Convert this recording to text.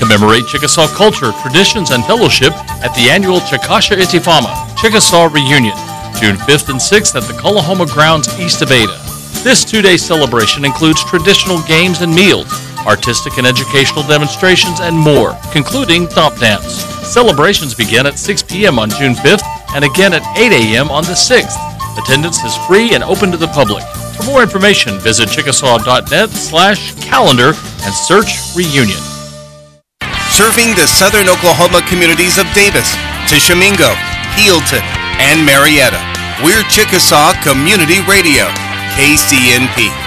Commemorate Chickasaw culture, traditions, and fellowship at the annual Chickasha Itifama Chickasaw Reunion, June 5th and 6th at the Cullahoma Grounds east of Ada. This two-day celebration includes traditional games and meals, artistic and educational demonstrations, and more, concluding Thomp Dance. Celebrations begin at 6 p.m. on June 5th and again at 8 a.m. on the 6th. Attendance is free and open to the public. For more information, visit chickasaw.net/calendar and search Reunion. Serving the southern Oklahoma communities of Davis, Tishomingo, Healdton, and Marietta. We're Chickasaw Community Radio, KCNP.